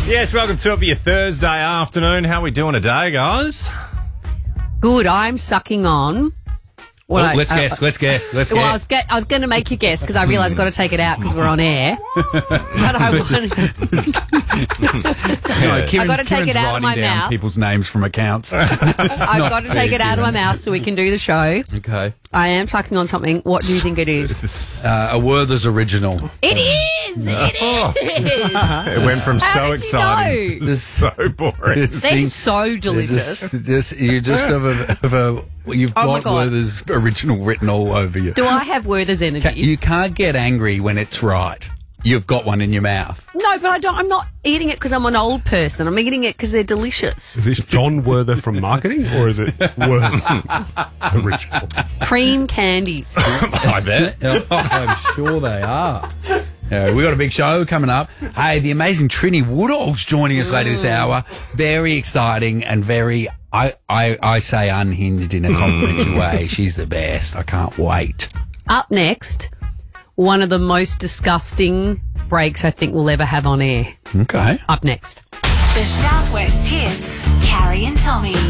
Yes, welcome to it for your Thursday afternoon. How are we doing today, guys? Good. I'm sucking on. Let's guess. Well, I was going to make you guess because I realised I've got to take it out because we're on air. But I wanted I've got to take it out of my mouth. People's names from accounts. I've got to take it out of my mouth so we can do the show. Okay. I am sucking on something. What do you think it is? A Werther's original. It is! It is! It went from How so did you exciting know? to so boring. They're so delicious. You've Oh my got God. Werther's original written all over you. Do I have Werther's energy? You can't get angry when it's right. You've got one in your mouth. No, but I don't. I'm not eating it because I'm an old person. I'm eating it because they're delicious. Is this John Werther from marketing, or is it Werther original? Cream candies. I bet. I'm sure they are. We got a big show coming up. Hey, the amazing Trini Woodall's joining us later this hour. Very exciting and very, I say unhinged in a complimentary way. She's the best. I can't wait. Up next, one of the most disgusting breaks I think we'll ever have on air. Okay. Up next. The Southwest Hits, Carrie and Tommy.